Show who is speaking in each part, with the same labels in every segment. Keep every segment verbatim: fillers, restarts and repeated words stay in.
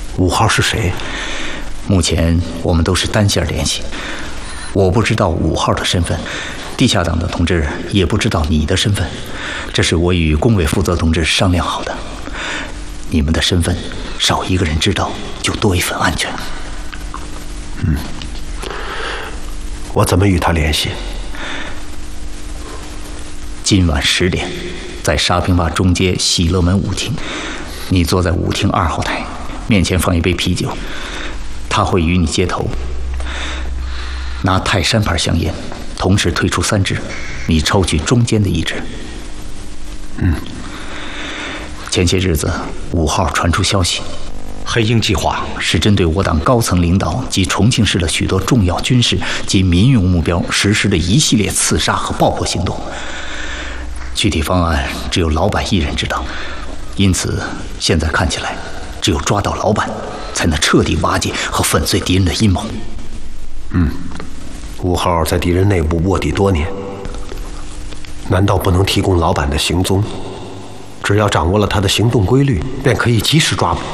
Speaker 1: 五号是谁？
Speaker 2: 目前我们都是单线联系，我不知道五号的身份，地下党的同志也不知道你的身份，这是我与工委负责同志商量好的。你们的身份少一个人知道，就多一份安全。
Speaker 1: 嗯，我怎么与他联系？
Speaker 2: 今晚十点，在沙坪坝中街喜乐门舞厅，你坐在舞厅二号台，面前放一杯啤酒，他会与你接头，拿泰山牌香烟，同时推出三支，你抽取中间的一支。
Speaker 1: 嗯。
Speaker 2: 前些日子，五号传出消息，
Speaker 1: 黑鹰计划
Speaker 2: 是针对我党高层领导及重庆市的许多重要军事及民用目标实施的一系列刺杀和爆破行动。具体方案只有老板一人知道，因此现在看起来，只有抓到老板，才能彻底瓦解和粉碎敌人的阴谋。
Speaker 1: 嗯，五号在敌人内部卧底多年，难道不能提供老板的行踪？只要掌握了他的行动规律，便可以及时抓捕。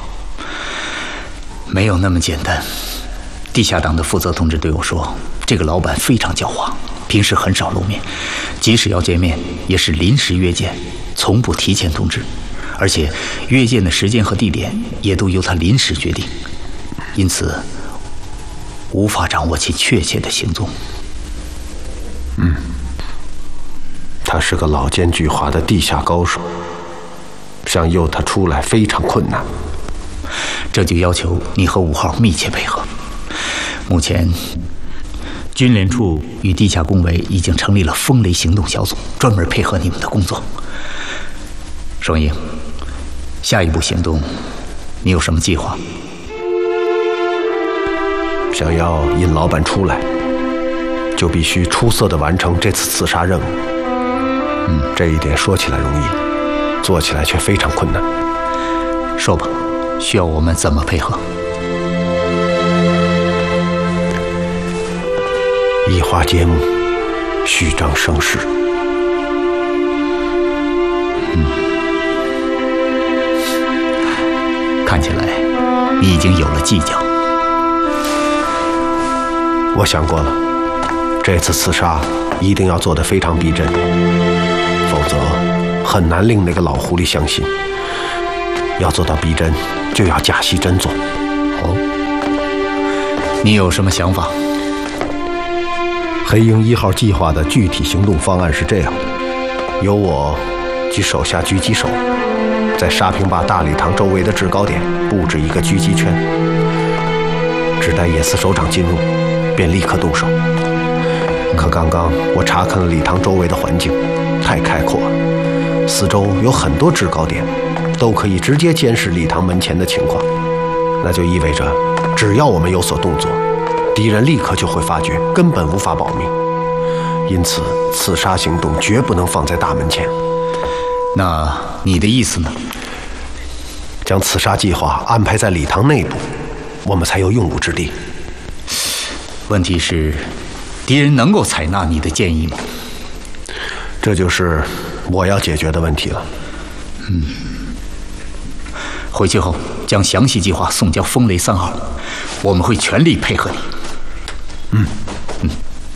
Speaker 2: 没有那么简单。地下党的负责同志对我说，这个老板非常狡猾，平时很少露面，即使要见面，也是临时约见，从不提前通知，而且约见的时间和地点也都由他临时决定，因此无法掌握其确切的行踪。
Speaker 1: 嗯，他是个老奸巨猾的地下高手，想诱他出来非常困难。
Speaker 2: 这就要求你和五号密切配合。目前，军联处与地下工委已经成立了风雷行动小组，专门配合你们的工作。双鹰，下一步行动，你有什么计划？
Speaker 1: 想要引老板出来，就必须出色地完成这次刺杀任务。嗯，这一点说起来容易，做起来却非常困难。
Speaker 2: 说吧，需要我们怎么配合？
Speaker 1: 移花接木，虚张声势。
Speaker 2: 嗯，看起来你已经有了计较。
Speaker 1: 我想过了，这次刺杀一定要做得非常逼真，否则很难令那个老狐狸相信。要做到逼真，就要假戏真做。
Speaker 2: 哦，你有什么想法？
Speaker 1: 黑鹰一号计划的具体行动方案是这样：由我及手下狙击手，在沙坪坝大礼堂周围的制高点布置一个狙击圈，只待野司首长进入，便立刻动手。可刚刚我查看了礼堂周围的环境，太开阔了，四周有很多制高点，都可以直接监视礼堂门前的情况。那就意味着，只要我们有所动作，敌人立刻就会发觉，根本无法保命。因此，刺杀行动绝不能放在大门前。
Speaker 2: 那你的意思呢？
Speaker 1: 将刺杀计划安排在礼堂内部，我们才有用武之地。
Speaker 2: 问题是，敌人能够采纳你的建议吗？
Speaker 1: 这就是我要解决的问题了。
Speaker 2: 嗯，回去后将详细计划送交风雷三号，我们会全力配合你。
Speaker 1: 嗯
Speaker 2: 嗯。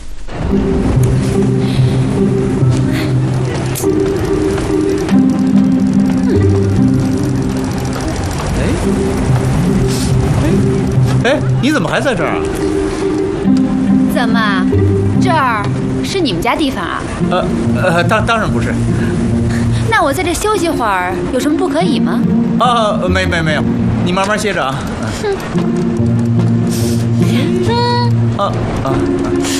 Speaker 2: 哎，你怎么还在这儿啊？
Speaker 3: 怎么，这儿是你们家地方啊？
Speaker 2: 呃呃，当当然不是。
Speaker 3: 那我在这休息会儿，有什么不可以吗？
Speaker 2: 啊，没没没有，你慢慢歇着啊。
Speaker 3: 哼。嗯。
Speaker 2: 啊啊。